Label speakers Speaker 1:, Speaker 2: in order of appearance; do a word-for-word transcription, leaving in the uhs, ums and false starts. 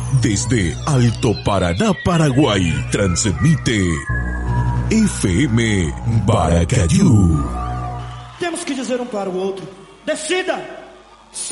Speaker 1: Desde Alto Paraná, Paraguay, transmite F M Baracayú.
Speaker 2: Temos que dizer um para o outro: decida!